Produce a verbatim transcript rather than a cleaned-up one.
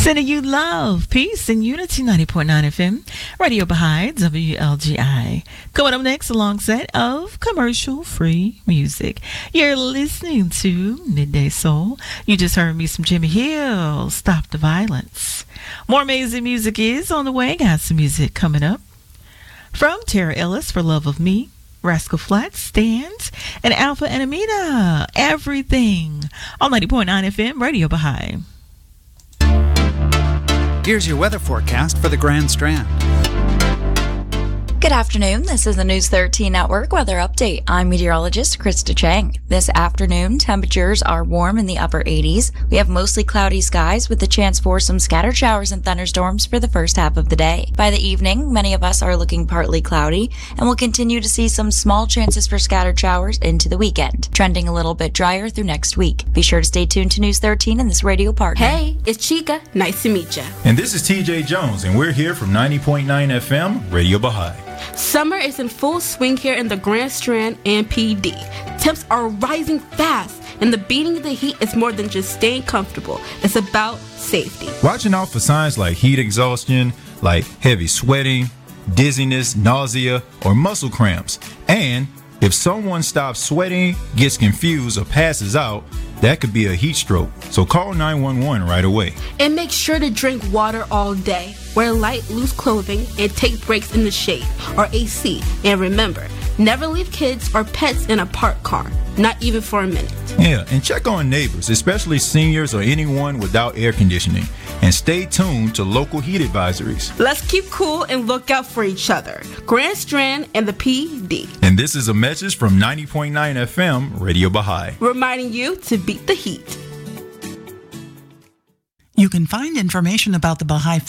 Sending you love, peace, and unity. ninety point nine F M, Radio Baha'i, W L G I. Coming up next, a long set of commercial-free music. You're listening to Midday Soul. You just heard me some Jimmy Hill, Stop the Violence. More amazing music is on the way. Got some music coming up from Tara Ellis, For Love of Me, Rascal Flatts, Stands, and Alpha and Amina. Everything on ninety point nine F M, Radio Baha'i. Here's your weather forecast for the Grand Strand. Good afternoon. This is the News thirteen Network weather update. I'm meteorologist Krista Chang. This afternoon, temperatures are warm in the upper eighties. We have mostly cloudy skies with the chance for some scattered showers and thunderstorms for the first half of the day. By the evening, many of us are looking partly cloudy, and we'll continue to see some small chances for scattered showers into the weekend, trending a little bit drier through next week. Be sure to stay tuned to News thirteen and this radio partner. Hey, it's Chica. Nice to meet ya. And this is T J Jones, and we're here from ninety point nine F M, Radio Baha'i. Summer is in full swing here in the Grand Strand and P D. Temps are rising fast, and the beating of the heat is more than just staying comfortable. It's about safety. Watching out for signs like heat exhaustion, like heavy sweating, dizziness, nausea, or muscle cramps. And if someone stops sweating, gets confused, or passes out, that could be a heat stroke. So call nine one one right away. And make sure to drink water all day. Wear light, loose clothing, and take breaks in the shade or A C. And remember, never leave kids or pets in a parked car, not even for a minute. Yeah, and check on neighbors, especially seniors or anyone without air conditioning. And stay tuned to local heat advisories. Let's keep cool and look out for each other. Grand Strand and the P D. And this is a message from ninety point nine F M, Radio Baha'i. Reminding you to beat the heat. You can find information about the Baha'i